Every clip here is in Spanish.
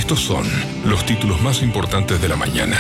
Estos son los títulos más importantes de la mañana.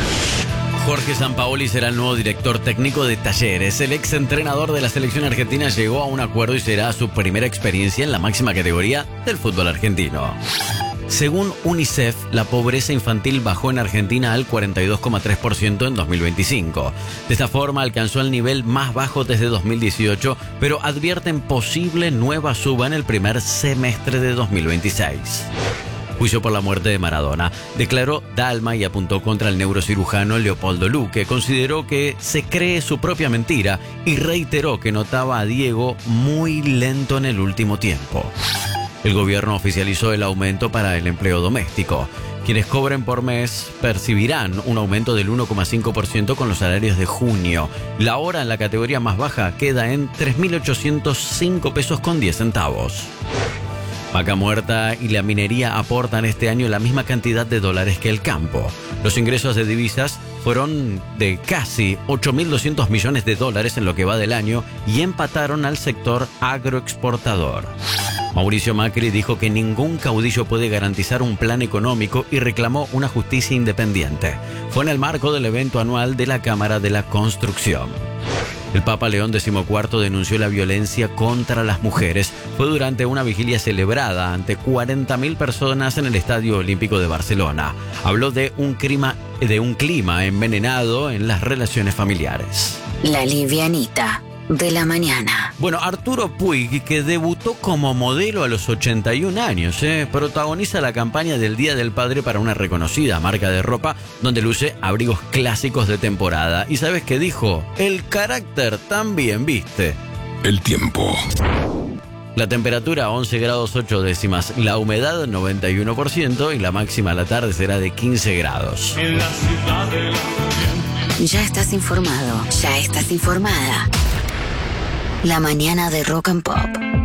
Jorge Sampaoli será el nuevo director técnico de Talleres. El exentrenador de la selección argentina llegó a un acuerdo y será su primera experiencia en la máxima categoría del fútbol argentino. Según UNICEF, la pobreza infantil bajó en Argentina al 42,3% en 2025. De esta forma alcanzó el nivel más bajo desde 2018, pero advierten posible nueva suba en el primer semestre de 2026. Juicio por la muerte de Maradona. Declaró Dalma y apuntó contra el neurocirujano Leopoldo Luque. Consideró que se cree su propia mentira y reiteró que notaba a Diego muy lento en el último tiempo. El gobierno oficializó el aumento para el empleo doméstico. Quienes cobren por mes percibirán un aumento del 1,5% con los salarios de junio. La hora en la categoría más baja queda en 3.805 pesos con 10 centavos. Vaca Muerta y la minería aportan este año la misma cantidad de dólares que el campo. Los ingresos de divisas fueron de casi 8.200 millones de dólares en lo que va del año y empataron al sector agroexportador. Mauricio Macri dijo que ningún caudillo puede garantizar un plan económico y reclamó una justicia independiente. Fue en el marco del evento anual de la Cámara de la Construcción. El Papa León XIV denunció la violencia contra las mujeres. Fue durante una vigilia celebrada ante 40.000 personas en el Estadio Olímpico de Barcelona. Habló de un clima envenenado en las relaciones familiares. La livianita de la mañana. Bueno, Arturo Puig, que debutó como modelo a los 81 años, protagoniza la campaña del Día del Padre para una reconocida marca de ropa donde luce abrigos clásicos de temporada. ¿Y sabes qué dijo? El carácter también viste. El tiempo. La temperatura 11 grados 8 décimas, la humedad 91% y la máxima a la tarde será de 15 grados. Ya estás informado, ya estás informada. La mañana de Rock and Pop.